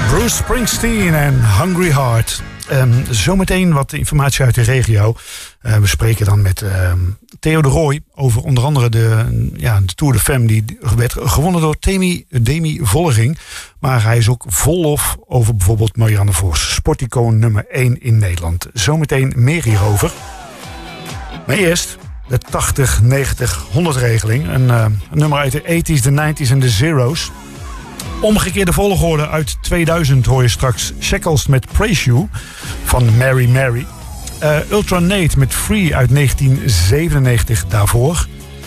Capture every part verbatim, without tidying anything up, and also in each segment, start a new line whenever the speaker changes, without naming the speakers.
Bruce Springsteen en Hungry Heart. Um, zometeen wat informatie uit de regio. Uh, we spreken dan met uh, Theo de Rooij over onder andere de, ja, de Tour de Femme. Die werd gewonnen door Demi, Demi Vollering. Maar hij is ook vol lof over bijvoorbeeld Marianne Vos. Sporticoon nummer één in Nederland. Zometeen meer hierover. Maar eerst de tachtig, negentig, honderd regeling. Een, uh, een nummer uit de tachtiger, de negentiger en de zero's. Omgekeerde volgorde uit tweeduizend hoor je straks Shackles met Praise You van Mary Mary. Uh, Ultra Nate met Free uit negentien zevenennegentig daarvoor.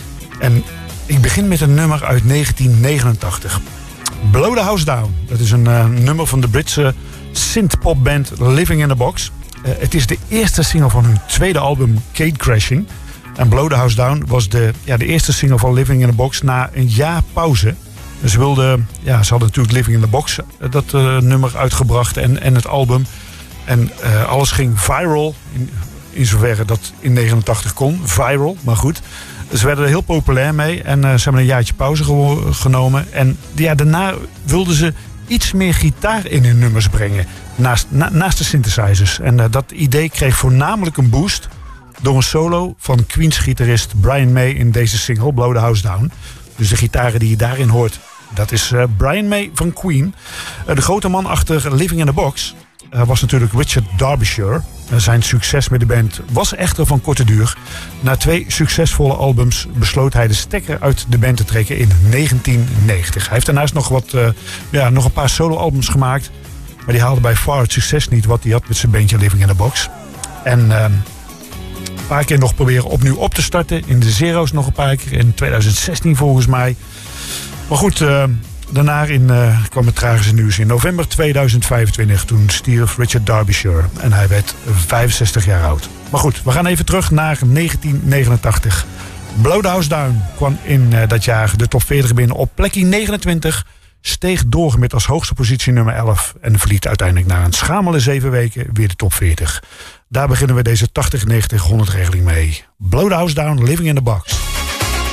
En ik begin met een nummer uit negentien negenentachtig. Blow the House Down. Dat is een uh, nummer van de Britse synth-popband Living in the Box. Uh, het is de eerste single van hun tweede album Gate Crashing. En Blow the House Down was de, ja, de eerste single van Living in the Box na een jaar pauze. Ze wilden, ja, ze hadden natuurlijk Living in the Box, dat uh, nummer uitgebracht en, en het album. En uh, alles ging viral, in, in zoverre dat in negenentachtig kon, viral, maar goed. Ze werden er heel populair mee en uh, ze hebben een jaartje pauze ge- genomen. En ja, daarna wilden ze iets meer gitaar in hun nummers brengen, naast, na, naast de synthesizers. En uh, dat idee kreeg voornamelijk een boost door een solo van Queen's gitarist Brian May in deze single, Blow the House Down. Dus de gitaren die je daarin hoort, dat is uh, Brian May van Queen. Uh, de grote man achter Living in the Box uh, was natuurlijk Richard Derbyshire. Uh, zijn succes met de band was echter van korte duur. Na twee succesvolle albums besloot hij de stekker uit de band te trekken in negentien negentig. Hij heeft daarnaast nog, wat, uh, ja, nog een paar solo-albums gemaakt. Maar die haalden bij far het succes niet wat hij had met zijn bandje Living in the Box. En uh, een paar keer nog proberen opnieuw op te starten. In de zero's nog een paar keer. In twintig zestien volgens mij. Maar goed, uh, daarna in, uh, kwam het tragische nieuws. In november tweeduizend vijfentwintig, toen stierf Richard Derbyshire. En hij werd vijfenzestig jaar oud. Maar goed, we gaan even terug naar negentien negenentachtig. Blow the House Down kwam in uh, dat jaar de top veertig binnen op plekje negenentwintig. Steeg door met als hoogste positie nummer elf. En verliet uiteindelijk na een schamele zeven weken weer de top veertig. Daar beginnen we deze tachtig, negentig, honderd regeling mee. Blow the House Down, Living in the Box.